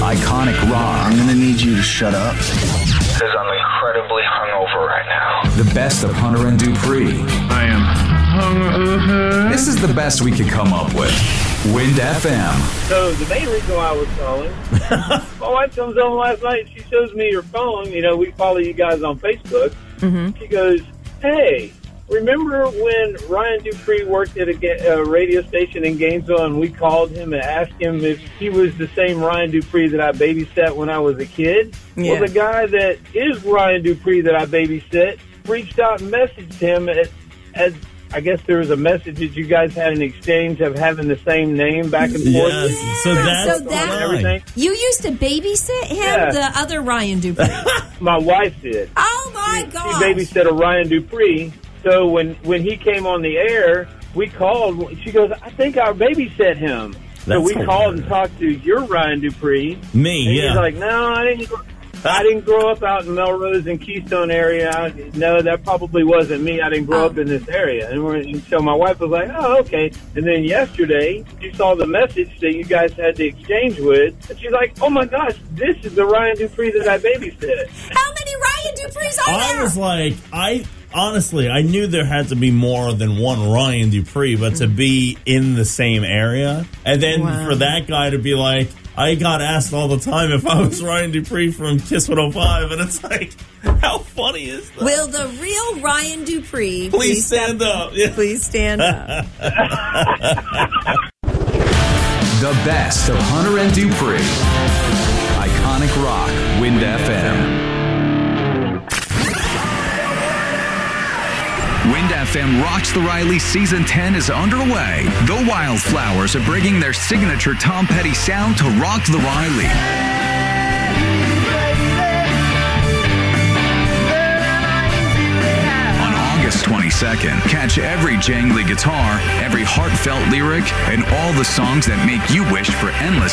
Iconic Rock. I'm gonna need you to shut up. Because I'm incredibly hungover right now. The best of Hunter and Dupree. I am hungover. This is the best we could come up with. Wind FM. So the main reason why I was calling, my wife comes on last night. She shows me your phone. You know, we follow you guys on Facebook. Mm-hmm. She goes, "Hey, remember when Ryan Dupree worked at a radio station in Gainesville, and we called him and asked him if he was the same Ryan Dupree that I babysat when I was a kid?" Yeah. Well, the guy that is Ryan Dupree that I babysat reached out and messaged him as I guess there was a message that you guys had an exchange of having the same name back and forth. Yes. So that's everything. You used to babysit him, the other Ryan Dupree. My wife did. Oh my God! She babysat a Ryan Dupree. So when he came on the air, we called. She goes, "I think I babysat him." So we called and talked to your Ryan Dupree. Me, and yeah. He's like, "No, I didn't grow up out in Melrose and Keystone area. No, that probably wasn't me. I didn't grow up in this area." And so my wife was like, "Oh, okay." And then yesterday, she saw the message that you guys had to exchange with, and she's like, "Oh my gosh, this is the Ryan Dupree that I babysat." How many Ryan Duprees are there? I was like, honestly, I knew there had to be more than one Ryan Dupree, but to be in the same area, and then for that guy to be like, I got asked all the time if I was Ryan Dupree from Kiss 105, and it's like, how funny is that? Will the real Ryan Dupree please stand up? Yeah. Please stand up. The best of Hunter and Dupree. Iconic Rock. Wind FM. Wind FM Rocks the Riley Season 10 is underway. The Wildflowers are bringing their signature Tom Petty sound to rock the Riley. On August 22nd, catch every jangly guitar, every heartfelt lyric, and all the songs that make you wish for endless